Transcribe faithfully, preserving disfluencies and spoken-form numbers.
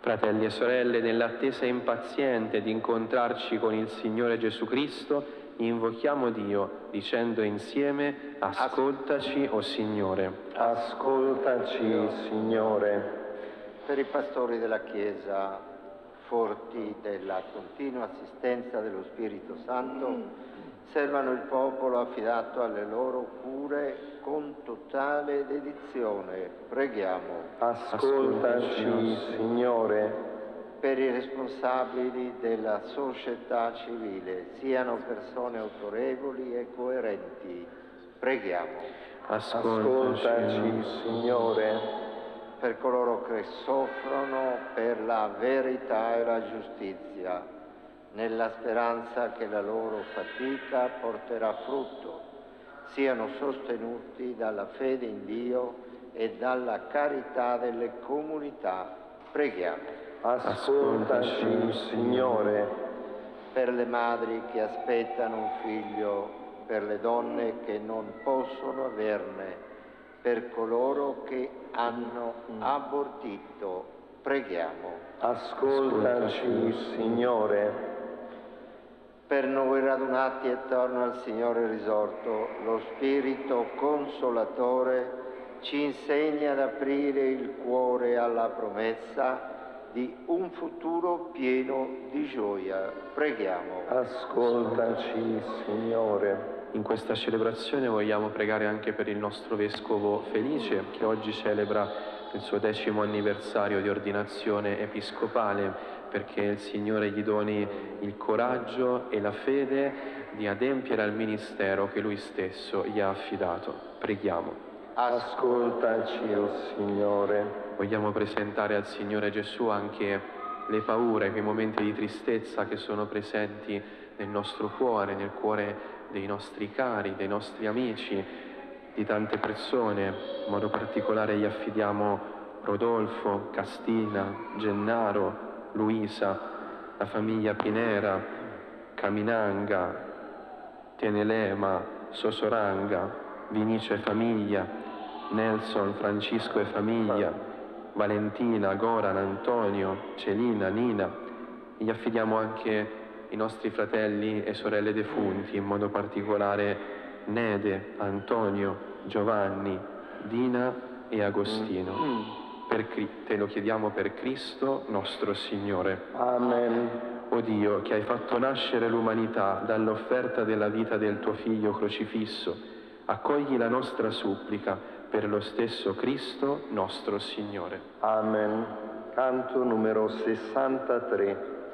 Fratelli e sorelle, nell'attesa impaziente di incontrarci con il Signore Gesù Cristo, invochiamo Dio dicendo insieme: ascoltaci, o Signore. Ascoltaci, Signore. Per i pastori della Chiesa, forti della continua assistenza dello Spirito Santo, servano il popolo affidato alle loro cure con totale dedizione. Preghiamo. Ascoltaci, Signore. Per i responsabili della società civile, siano persone autorevoli e coerenti. Preghiamo. Ascoltaci, Signore. Per coloro che soffrono per la verità e la giustizia, nella speranza che la loro fatica porterà frutto, siano sostenuti dalla fede in Dio e dalla carità delle comunità. Preghiamo. Ascoltaci, Signore. Per le madri che aspettano un figlio, per le donne che non possono averne, per coloro che hanno abortito. Preghiamo. Ascoltaci, Signore. Per noi radunati attorno al Signore risorto, lo Spirito Consolatore ci insegna ad aprire il cuore alla promessa di un futuro pieno di gioia. Preghiamo. Ascoltaci, Signore. In questa celebrazione vogliamo pregare anche per il nostro Vescovo Felice, che oggi celebra il suo decimo anniversario di ordinazione episcopale, perché il Signore gli doni il coraggio e la fede di adempiere al ministero che Lui stesso gli ha affidato. Preghiamo. Ascoltaci, o Signore. Vogliamo presentare al Signore Gesù anche le paure, quei momenti di tristezza che sono presenti nel nostro cuore, nel cuore dei nostri cari, dei nostri amici, di tante persone. In modo particolare gli affidiamo Rodolfo, Castina, Gennaro, Luisa, la famiglia Pinera, Caminanga, Tenelema, Sosoranga, Vinicio e famiglia, Nelson, Francisco e famiglia, Valentina, Goran, Antonio, Celina, Nina. Gli affidiamo anche i nostri fratelli e sorelle defunti, in modo particolare Nede, Antonio, Giovanni, Dina e Agostino. Mm. Per, te lo chiediamo per Cristo nostro Signore. Amen. O Dio, che hai fatto nascere l'umanità dall'offerta della vita del tuo Figlio crocifisso, accogli la nostra supplica per lo stesso Cristo nostro Signore. Amen. Canto numero sessantatré.